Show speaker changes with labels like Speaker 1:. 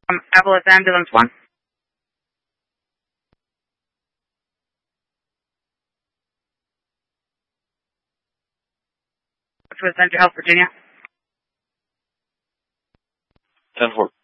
Speaker 1: Evelyn Ambulance 1. To Center Health, Virginia.
Speaker 2: 10-4.